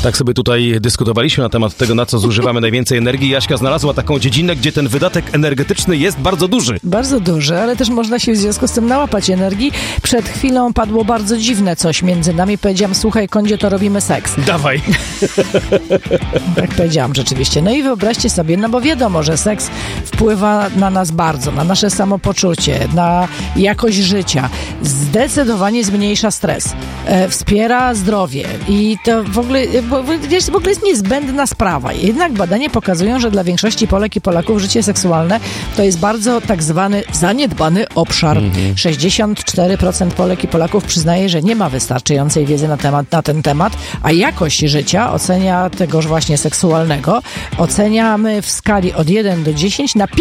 Tak sobie tutaj dyskutowaliśmy na temat tego, na co zużywamy najwięcej energii. Jaśka znalazła taką dziedzinę, gdzie ten wydatek energetyczny jest bardzo duży. Bardzo duży, ale też można się w związku z tym nałapać energii. Przed chwilą padło bardzo dziwne coś między nami. Powiedziałam, słuchaj, Kondzie, to robimy seks. Dawaj. Tak powiedziałam rzeczywiście. No i wyobraźcie sobie, no bo wiadomo, że seks wpływa na nas bardzo, na nasze samopoczucie, na jakość życia. Zdecydowanie zmniejsza stres, wspiera zdrowie i to w ogóle jest niezbędna sprawa. Jednak badania pokazują, że dla większości Polek i Polaków życie seksualne to jest bardzo tak zwany zaniedbany obszar. 64% Polek i Polaków przyznaje, że nie ma wystarczającej wiedzy na ten temat, a jakość życia tegoż właśnie seksualnego oceniamy w skali od 1 do 10 na